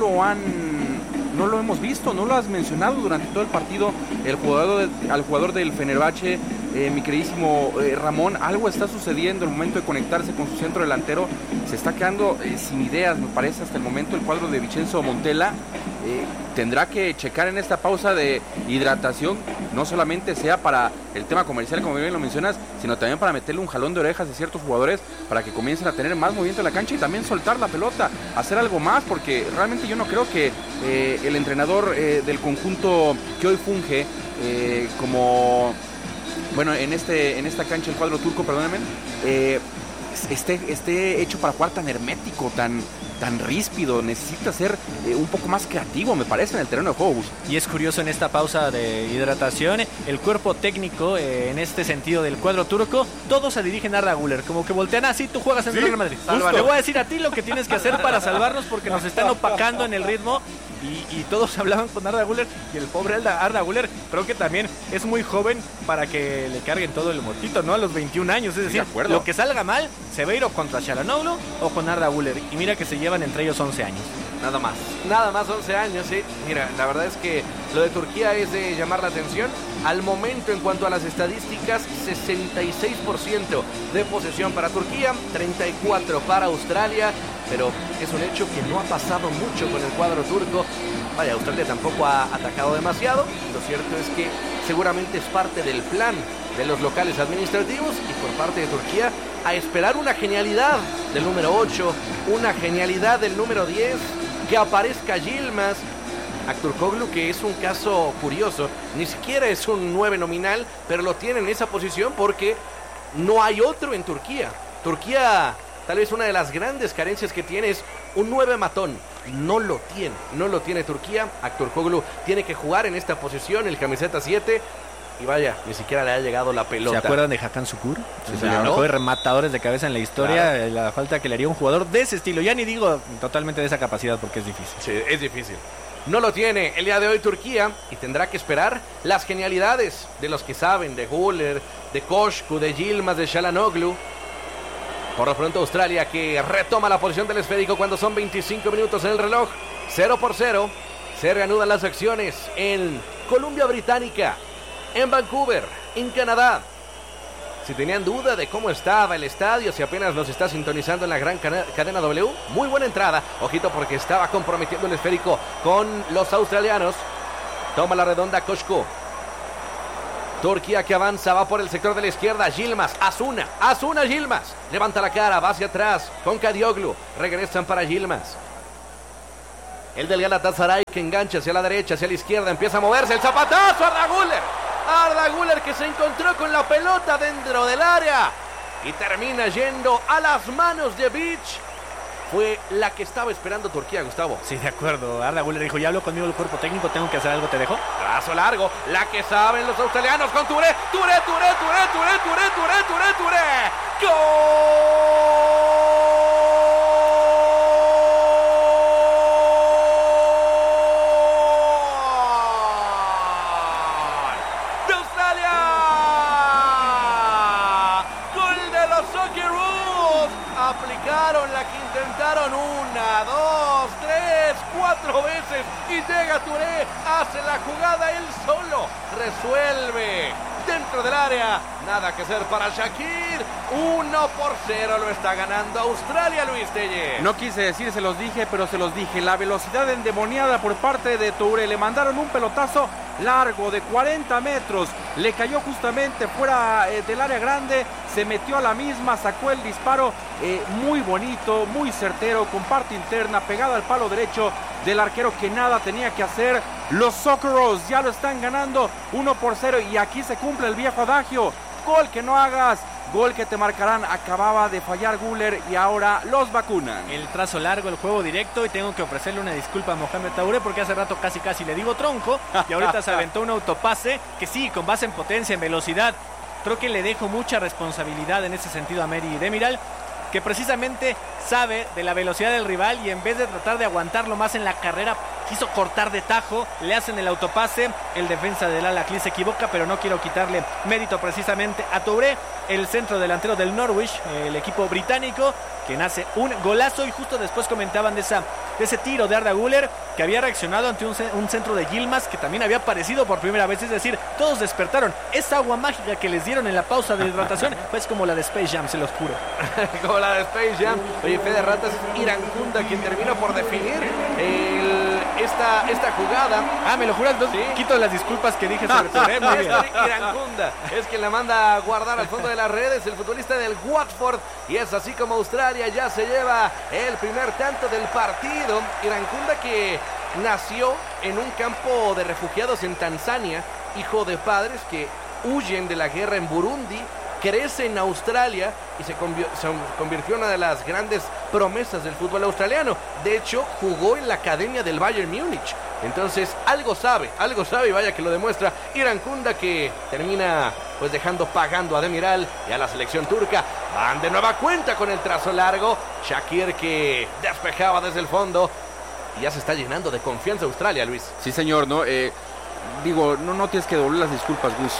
lo hemos visto, no lo has mencionado durante todo el partido. Al jugador del Fenerbahce, mi queridísimo Ramón, algo está sucediendo el momento de conectarse con su centro delantero. Se está quedando sin ideas, me parece, hasta el momento el cuadro de Vincenzo Montella. Tendrá que checar en esta pausa de hidratación, no solamente sea para el tema comercial, como bien lo mencionas, sino también para meterle un jalón de orejas a ciertos jugadores para que comiencen a tener más movimiento en la cancha y también soltar la pelota, hacer algo más, porque realmente yo no creo que el entrenador del conjunto que hoy funge como, bueno, en esta cancha el cuadro turco, perdónenme, esté hecho para jugar tan hermético, tan ríspido. Necesita ser un poco más creativo, me parece, en el terreno de juego. Y es curioso en esta pausa de hidratación, el cuerpo técnico, en este sentido del cuadro turco, todos se dirigen a Arda Güler, como que voltean así, tú juegas en Real Madrid. Te voy a decir a ti lo que tienes que hacer para salvarnos porque nos están opacando en el ritmo. Y todos hablaban con Arda Güler y el pobre Arda Güler creo que también es muy joven para que le carguen todo el muertito, ¿no? A los 21 años, es decir, lo que salga mal se va a ir o contra Çalhanoğlu o con Arda Güler. Y mira que se llevan entre ellos 11 años. Nada más 11 años, sí. Mira, la verdad es que lo de Turquía es de llamar la atención. Al momento, en cuanto a las estadísticas, 66% de posesión para Turquía, 34% para Australia. Pero es un hecho que no ha pasado mucho con el cuadro turco. Vaya, Australia tampoco ha atacado demasiado. Lo cierto es que seguramente es parte del plan de los locales administrativos y por parte de Turquía a esperar una genialidad del número 8, una genialidad del número 10, que aparezca Yilmaz. Artukoğlu, que es un caso curioso, ni siquiera es un 9 nominal, pero lo tiene en esa posición porque no hay otro en Turquía. Turquía, tal vez una de las grandes carencias que tiene es un 9 matón. no lo tiene Turquía. Aktürkoğlu tiene que jugar en esta posición, el camiseta 7. Y vaya, ni siquiera le ha llegado la pelota. ¿Se acuerdan de Hakan Şükür? Sí, Los claro. mejores rematadores de cabeza en la historia. Claro. La falta que le haría un jugador de ese estilo. Ya ni digo totalmente de esa capacidad porque es difícil. Sí, es difícil. No lo tiene el día de hoy Turquía y tendrá que esperar las genialidades de los que saben, de Güler, de Koşku, de Yilmaz, de Çalhanoğlu. Por lo pronto Australia que retoma la posición del esférico cuando son 25 minutos en el reloj. 0-0. Se reanudan las acciones en Columbia Británica, en Vancouver, en Canadá. Si tenían duda de cómo estaba el estadio, si apenas nos está sintonizando en la gran cadena W, muy buena entrada. Ojito porque estaba comprometiendo el esférico con los australianos. Toma la redonda Koşku. Turquía que avanza, va por el sector de la izquierda. Yilmaz, Asuna Yilmaz. Levanta la cara, va hacia atrás con Kadioglu. Regresan para Yilmaz. El del Galatasaray que engancha hacia la derecha, hacia la izquierda. Empieza a moverse el zapatazo. Arda Güler que se encontró con la pelota dentro del área. Y termina yendo a las manos de Beach. Fue la que estaba esperando Turquía, Gustavo. Sí, de acuerdo. Arda Güler dijo, ya habló conmigo el cuerpo técnico, tengo que hacer algo, ¿te dejo? Trazo largo, la que saben los australianos con Touré. ¡Gol! ¡De Australia! ¡Gol de los Socceroos! Aplicaron la que intentaron 1, 2, 3, 4 veces y llega Touré, hace la jugada él solo, resuelve dentro del área, nada que hacer para Shakir. 1-0 lo está ganando Australia, Luis Tellez. No quise decir, se los dije, pero se los dije. La velocidad endemoniada por parte de Touré. Le mandaron un pelotazo largo de 40 metros. Le cayó justamente fuera del área grande. Se metió a la misma, sacó el disparo muy bonito, muy certero, con parte interna, pegada al palo derecho del arquero que nada tenía que hacer. Los Socceroos ya lo están ganando 1-0 y aquí se cumple el viejo adagio. Gol que no hagas, gol que te marcarán. Acababa de fallar Güler y ahora los vacunan. El trazo largo, el juego directo y tengo que ofrecerle una disculpa a Mohamed Touré porque hace rato casi le digo tronco y ahorita se aventó un autopase que sí, con base en potencia, en velocidad. Creo que le dejo mucha responsabilidad en ese sentido a Mehdi Demiral, que precisamente sabe de la velocidad del rival y en vez de tratar de aguantarlo más en la carrera, quiso cortar de tajo, le hacen el autopase, el defensa del Al-Ahly se equivoca, pero no quiero quitarle mérito precisamente a Touré, el centro delantero del Norwich, el equipo británico, quien hace un golazo y justo después comentaban de ese tiro de Arda Güler que había reaccionado ante un centro de Yilmaz que también había aparecido por primera vez, es decir, todos despertaron. Esa agua mágica que les dieron en la pausa de hidratación pues como la de Space Jam, se los juro. Como la de Space Jam. Oye, Fede Ratas, Irankunda quien terminó por definir esta jugada. Ah, ¿me lo juras? Sí. Quito las disculpas que dije sobre Touré. Muy bien. Irankunda es quien la manda a guardar al fondo de las redes, el futbolista del Watford, y es así como Australia ya se lleva el primer tanto del partido. Irankunda que nació en un campo de refugiados en Tanzania, hijo de padres que huyen de la guerra en Burundi, crece en Australia y se convirtió en una de las grandes promesas del fútbol australiano. De hecho, jugó en la academia del Bayern Múnich. Entonces, algo sabe y vaya que lo demuestra Irankunda, que termina pues pagando a Demiral y a la selección turca. Van de nueva cuenta con el trazo largo. Shakir que despejaba desde el fondo y ya se está llenando de confianza Australia, Luis. Sí, señor, ¿no? Digo, no tienes que doblar las disculpas, Gus.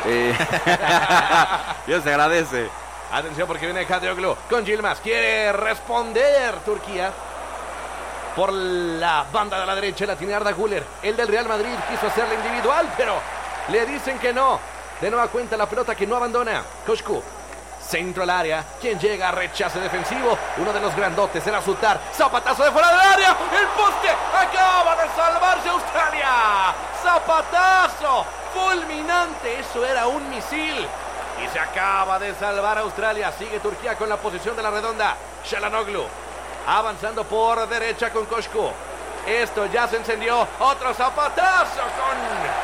Ya se agradece. Atención porque viene Kadioglu con Yilmaz. Quiere responder Turquía. Por la banda de la derecha la tiene Arda Güler. El del Real Madrid quiso hacerla individual, pero le dicen que no. De nueva cuenta la pelota que no abandona. Koşku. Centro al área. Quien llega, rechace defensivo. Uno de los grandotes era Sutar. Zapatazo de fuera del área. El poste. Acaba de salvarse Australia. Zapatazo fulminante. Eso era un misil. Y se acaba de salvar Australia. Sigue Turquía con la posición de la redonda. Çalhanoğlu. Avanzando por derecha con Koşku. Esto ya se encendió. Otro zapatazo con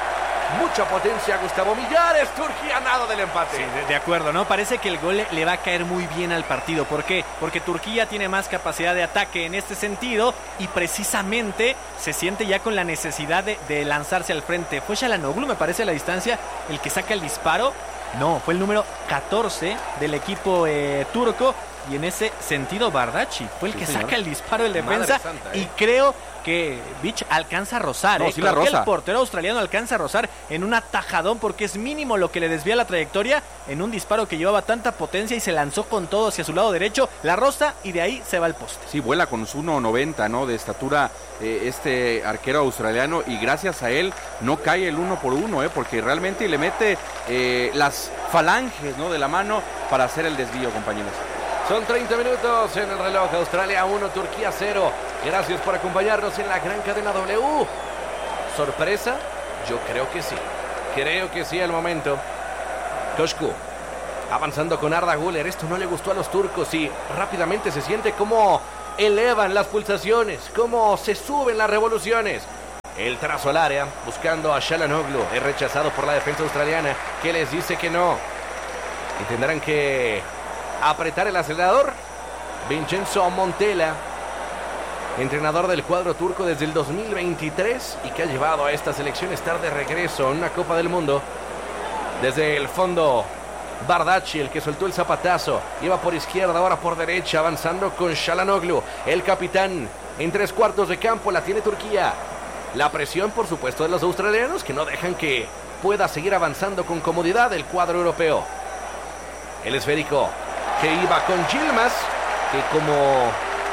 mucha potencia Gustavo Millares. Turquía nada del empate. Sí, de acuerdo, ¿no? Parece que el gol le va a caer muy bien al partido. ¿Por qué? Porque Turquía tiene más capacidad de ataque en este sentido y precisamente se siente ya con la necesidad de lanzarse al frente. Fue Çalhanoğlu, me parece, a la distancia, el que saca el disparo. No, fue el número 14 del equipo turco. Y en ese sentido Bardacci fue el que saca el disparo del defensa. Santa, y creo que Bic alcanza a rozar. No, sí la roza. El portero australiano alcanza a rozar en un atajadón porque es mínimo lo que le desvía la trayectoria en un disparo que llevaba tanta potencia y se lanzó con todo hacia su lado derecho. La roza y de ahí se va al poste. Sí, vuela con su 1.90, ¿no? De estatura este arquero australiano y gracias a él no cae el 1 por 1, porque realmente le mete las falanges, ¿no? De la mano para hacer el desvío, compañeros. Son 30 minutos en el reloj. Australia 1, Turquía 0. Gracias por acompañarnos en la gran cadena W. ¿Sorpresa? Yo creo que sí. Creo que sí al momento. Koşku avanzando con Arda Güler. Esto no le gustó a los turcos y rápidamente se siente cómo elevan las pulsaciones, cómo se suben las revoluciones. El trazo al área buscando a Çalhanoğlu. Es rechazado por la defensa australiana que les dice que no. Y tendrán que apretar el acelerador. Vincenzo Montella, entrenador del cuadro turco desde el 2023 y que ha llevado a esta selección a estar de regreso en una Copa del Mundo. Desde el fondo Bardacci, el que soltó el zapatazo, iba por izquierda, ahora por derecha, avanzando con Çalhanoğlu, el capitán. En 3/4 de campo la tiene Turquía. La presión, por supuesto, de los australianos, que no dejan que pueda seguir avanzando con comodidad el cuadro europeo. El esférico que iba con Yilmaz, que como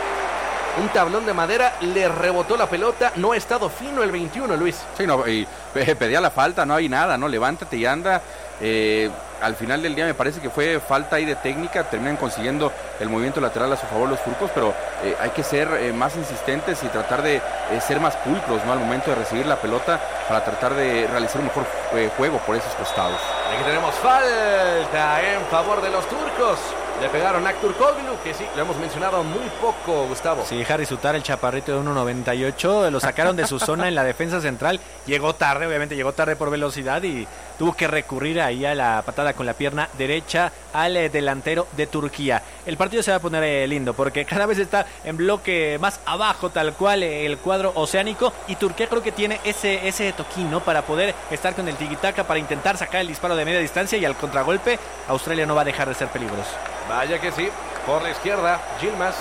un tablón de madera le rebotó la pelota. No ha estado fino el 21, Luis. Sí, no, y pedía la falta, no hay nada, ¿no? Levántate y anda. Al final del día me parece que fue falta ahí de técnica, terminan consiguiendo el movimiento lateral a su favor los turcos, pero hay que ser más insistentes y tratar de ser más pulcros, ¿no? Al momento de recibir la pelota para tratar de realizar un mejor juego por esos costados. Aquí tenemos falta en favor de los turcos. Le pegaron a Aktürkoğlu, que sí, lo hemos mencionado muy poco, Gustavo. Sí, Harry Sutar, el chaparrito de 1.98, lo sacaron de su zona en la defensa central. Llegó tarde, obviamente llegó tarde por velocidad y tuvo que recurrir ahí a la patada con la pierna derecha al delantero de Turquía. El partido se va a poner lindo porque cada vez está en bloque más abajo, tal cual el cuadro oceánico, y Turquía creo que tiene ese toquín, ¿no? Para poder estar con el tiquitaca, para intentar sacar el disparo de media distancia, y al contragolpe Australia no va a dejar de ser peligroso. Vaya que sí, por la izquierda, Yilmaz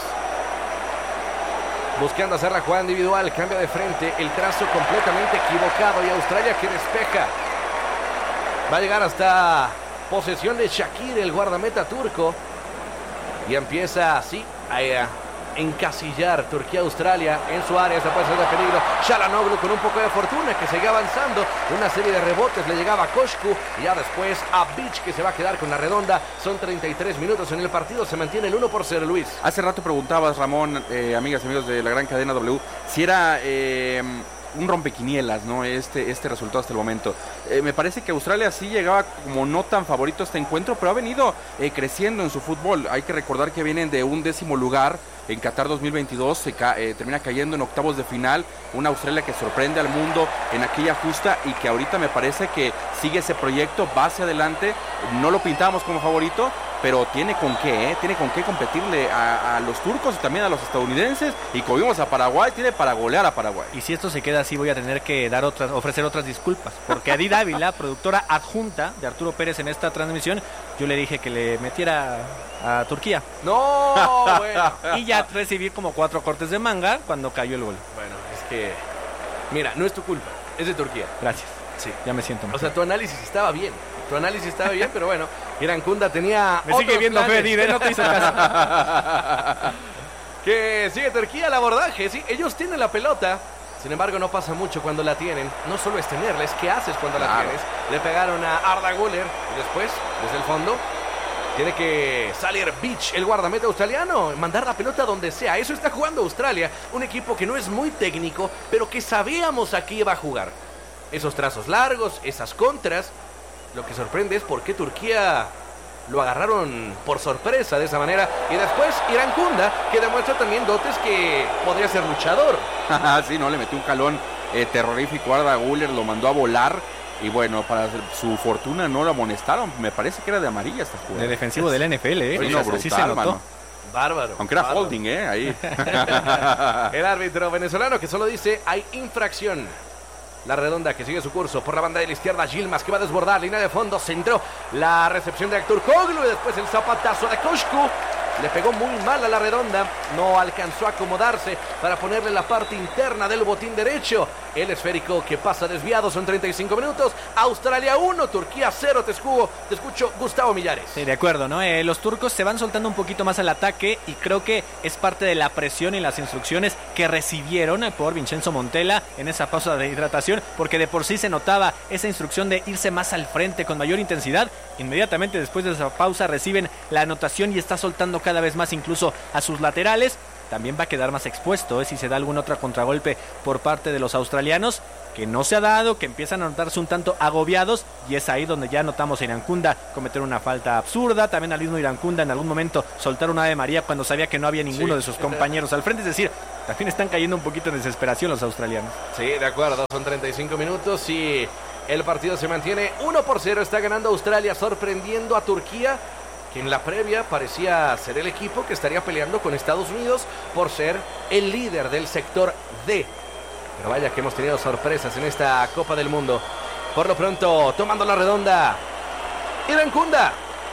buscando hacer la jugada individual, cambia de frente, el trazo completamente equivocado y Australia que despeja. Va a llegar hasta posesión de Shakir, el guardameta turco, y empieza así a encasillar Turquía-Australia en su área. Se puede ser de peligro. Çalhanoğlu con un poco de fortuna, que sigue avanzando. Una serie de rebotes le llegaba a Koşku y ya después a Bic, que se va a quedar con la redonda. Son 33 minutos en el partido. Se mantiene el 1-0, Luis. Hace rato preguntabas, Ramón, amigas y amigos de la gran cadena W, si era un rompequinielas, ¿no? Este resultado hasta el momento. Me parece que Australia sí llegaba como no tan favorito a este encuentro, pero ha venido creciendo en su fútbol. Hay que recordar que vienen de un 10º lugar en Qatar 2022, termina cayendo en octavos de final. Una Australia que sorprende al mundo en aquella justa y que ahorita me parece que sigue ese proyecto, va hacia adelante. No lo pintábamos como favorito, pero tiene con qué competirle a los turcos y también a los estadounidenses, y como vimos a Paraguay, tiene para golear a Paraguay. Y si esto se queda así, voy a tener que ofrecer otras disculpas, porque Adi Dávila, productora adjunta de Arturo Pérez en esta transmisión, yo le dije que le metiera a Turquía. No, bueno. Y ya recibí como 4 cortes de manga cuando cayó el gol. Bueno, es que, mira, no es tu culpa, es de Turquía. Gracias. Sí. Ya me siento mejor. O sea, tu análisis estaba bien. Pero bueno, Irankunda tenía me sigue viendo Freddy, no te hizo caso. Que sigue Turquía al abordaje, sí, ellos tienen la pelota. Sin embargo, no pasa mucho cuando la tienen. No solo es tenerla, es qué haces cuando la tienes. Le pegaron a Arda Güler y después, desde el fondo, tiene que salir Bic, el guardameta australiano, mandar la pelota donde sea. Eso está jugando Australia, un equipo que no es muy técnico, pero que sabíamos a qué iba a jugar. Esos trazos largos, esas contras. Lo que sorprende es por qué Turquía lo agarraron por sorpresa de esa manera. Y después Irankunda, que demuestra también dotes que podría ser luchador. Sí, no, le metió un calón terrorífico a Arda Güler, lo mandó a volar. Y bueno, para su fortuna no lo amonestaron. Me parece que era de amarilla esta jugada. De defensivo del NFL, Sí, no, brutal, así se notó. mano. Bárbaro. Aunque era bárbaro. holding, ahí. El árbitro venezolano que solo dice hay infracción. La redonda que sigue su curso por la banda de la izquierda. Yilmaz que va a desbordar, línea de fondo, centró la recepción de Turkoglu y después el zapatazo de Koshku. Le pegó muy mal a la redonda, no alcanzó a acomodarse para ponerle la parte interna del botín derecho. El esférico que pasa desviado, son 35 minutos. Australia 1, Turquía 0. Te escucho, Gustavo Millares. Sí, de acuerdo, ¿no? Los turcos se van soltando un poquito más al ataque y creo que es parte de la presión y las instrucciones que recibieron por Vincenzo Montella en esa pausa de hidratación, porque de por sí se notaba esa instrucción de irse más al frente con mayor intensidad. Inmediatamente después de esa pausa reciben la anotación y está soltando cada vez más incluso a sus laterales. También va a quedar más expuesto si se da algún otro contragolpe por parte de los australianos, que no se ha dado, que empiezan a notarse un tanto agobiados, y es ahí donde ya notamos a Irankunda cometer una falta absurda. También al mismo Irankunda en algún momento soltar una Ave María cuando sabía que no había ninguno de sus compañeros al frente. Es decir, también están cayendo un poquito en desesperación los australianos. Sí, de acuerdo, son 35 minutos y el partido se mantiene 1-0. Está ganando Australia, sorprendiendo a Turquía, que en la previa parecía ser el equipo que estaría peleando con Estados Unidos por ser el líder del sector D. Pero vaya que hemos tenido sorpresas en esta Copa del Mundo. Por lo pronto, tomando la redonda, Irankunda.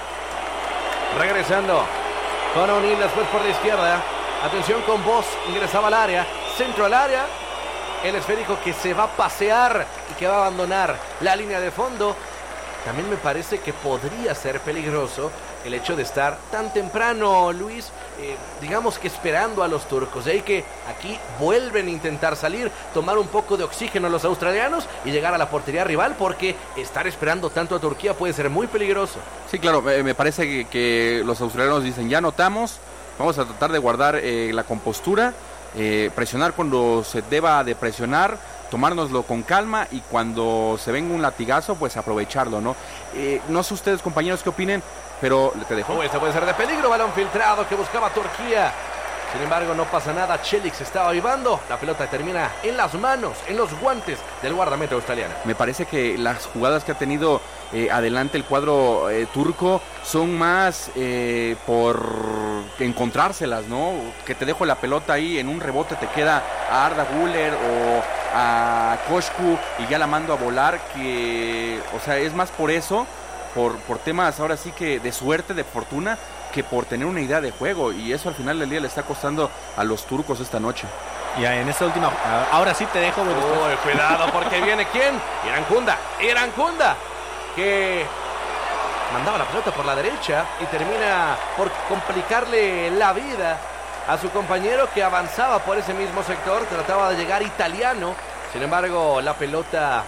Regresando con O'Neal después por la izquierda. Atención con Voss, ingresaba al área, centro al área. El esférico que se va a pasear y que va a abandonar la línea de fondo. También me parece que podría ser peligroso el hecho de estar tan temprano, Luis, digamos que esperando a los turcos. De ahí que aquí vuelven a intentar salir, tomar un poco de oxígeno los australianos y llegar a la portería rival, porque estar esperando tanto a Turquía puede ser muy peligroso. Sí, claro, me parece que los australianos dicen, ya anotamos, vamos a tratar de guardar la compostura, presionar cuando se deba de presionar, tomárnoslo con calma y cuando se venga un latigazo, pues aprovecharlo, ¿no? No sé ustedes, compañeros, qué opinen, pero te dejo. Esto puede ser de peligro, balón filtrado que buscaba Turquía. Sin embargo, no pasa nada, Çelik se estaba avivando. La pelota termina en las manos, en los guantes del guardameta australiano. Me parece que las jugadas que ha tenido adelante el cuadro turco son más por encontrárselas, ¿no? Que te dejo la pelota ahí, en un rebote te queda a Arda Güler o a Koshku y ya la mando a volar, que, o sea, es más por eso, por temas ahora sí que de suerte, de fortuna, que por tener una idea de juego, y eso al final del día le está costando a los turcos esta noche. Y en esta última, ahora sí te dejo. Cuidado, porque viene ¿quién? Irankunda, que mandaba la pelota por la derecha y termina por complicarle la vida a su compañero que avanzaba por ese mismo sector. Trataba de llegar Italiano, sin embargo la pelota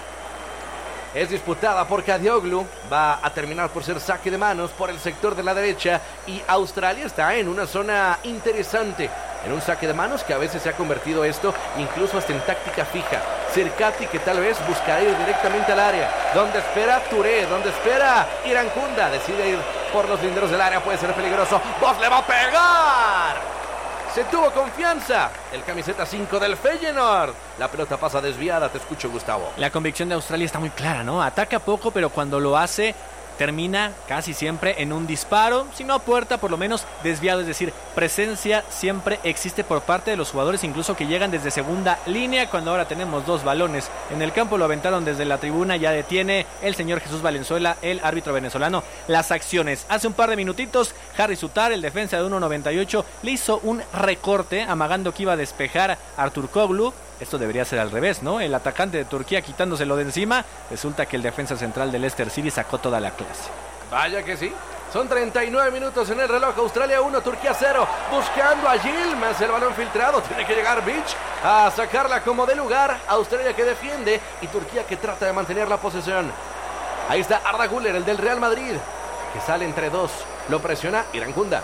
es disputada por Kadioglu. Va a terminar por ser saque de manos por el sector de la derecha, y Australia está en una zona interesante, en un saque de manos que a veces se ha convertido esto incluso hasta en táctica fija. Cercati, que tal vez buscará ir directamente al área, donde espera Touré, donde espera Irankunda, decide ir por los linderos del área, puede ser peligroso. Voss le va a pegar. Se tuvo confianza el camiseta 5 del Feyenoord. La pelota pasa desviada, te escucho, Gustavo. La convicción de Australia está muy clara, ¿no? Ataca poco, pero cuando lo hace termina casi siempre en un disparo, si no a puerta, por lo menos desviado. Es decir, presencia siempre existe por parte de los jugadores, incluso que llegan desde segunda línea. Cuando ahora tenemos dos balones en el campo, lo aventaron desde la tribuna, ya detiene el señor Jesús Valenzuela, el árbitro venezolano, las acciones. Hace un par de minutitos, Harry Sutar, el defensa de 1.98, le hizo un recorte amagando que iba a despejar a Turkoglu. Esto debería ser al revés, ¿no? El atacante de Turquía quitándoselo de encima. Resulta que el defensa central del Leicester City sacó toda la clase. Vaya que sí. Son 39 minutos en el reloj. Australia 1, Turquía 0. Buscando a Yilmaz, el balón filtrado. Tiene que llegar Beach a sacarla como de lugar. Australia que defiende y Turquía que trata de mantener la posesión. Ahí está Arda Güler, el del Real Madrid, que sale entre dos. Lo presiona Irankunda.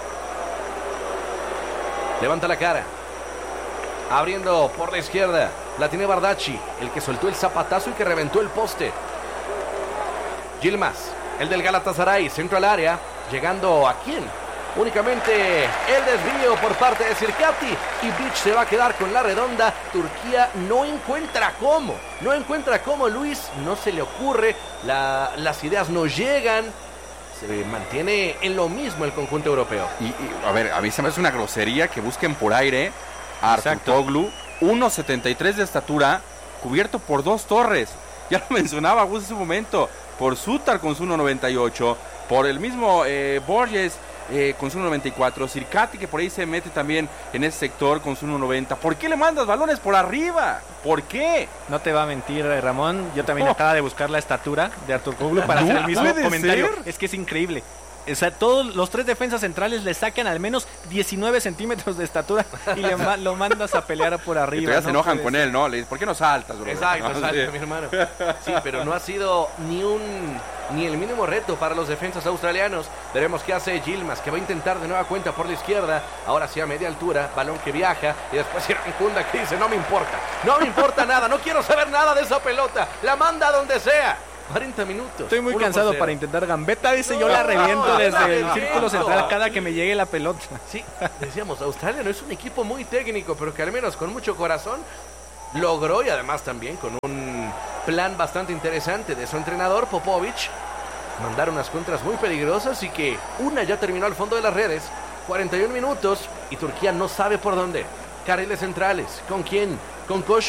Levanta la cara. Abriendo por la izquierda, la tiene Bardacci, el que soltó el zapatazo y que reventó el poste. Yilmaz, el del Galatasaray, centro al área, llegando ¿a quién? Únicamente el desvío por parte de Sirkati y Bic se va a quedar con la redonda. Turquía no encuentra cómo, Luis, no se le ocurre, las ideas no llegan. Se mantiene en lo mismo el conjunto europeo. Y a ver, a mí se me hace una grosería que busquen por aire a Arturoglu, 1.73 de estatura, cubierto por 2 torres. Ya lo mencionaba Gus en su momento, por Sutar con su 1.98, por el mismo Borges con su 1.94, Sirkati que por ahí se mete también en ese sector con su 1.90. ¿Por qué le mandas balones por arriba? ¿Por qué? No te va a mentir, Ramón, yo también acaba de buscar la estatura de Arturoglu para hacer el mismo comentario. Es que es increíble. O sea, todos los 3 defensas centrales le sacan al menos 19 centímetros de estatura y lo mandas a pelear por arriba. Y todavía se enojan con él, ¿no? Le dices, ¿por qué no saltas, bro? Exacto, mi hermano. Sí, pero no ha sido ni el mínimo reto para los defensas australianos. Veremos qué hace Yilmaz, que va a intentar de nueva cuenta por la izquierda. Ahora sí a media altura, balón que viaja. Y después Irán que dice, no me importa nada, no quiero saber nada de esa pelota. La manda a donde sea. 40 minutos. Estoy muy cansado para intentar gambeta. Dice, yo la reviento desde el círculo central cada que me llegue la pelota. Sí, decíamos, Australia no es un equipo muy técnico, pero que al menos con mucho corazón logró, y además también con un plan bastante interesante de su entrenador Popovic, mandar unas contras muy peligrosas y que una ya terminó al fondo de las redes. 41 minutos y Turquía no sabe por dónde. Carriles centrales, ¿con quién? Con Koch.